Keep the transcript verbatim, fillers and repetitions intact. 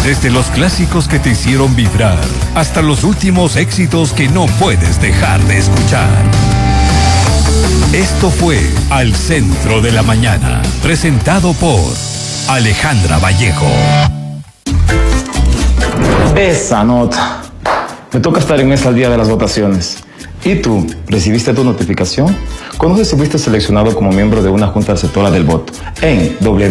Desde los clásicos que te hicieron vibrar hasta los últimos éxitos que no puedes dejar de escuchar. Esto fue Al Centro de la Mañana, presentado por Alejandra Vallejo. Esa nota. Me toca estar en esa al día de las votaciones. ¿Y tú? ¿Recibiste tu notificación? ¿Conoces si fuiste seleccionado como miembro de una junta receptora del voto? En W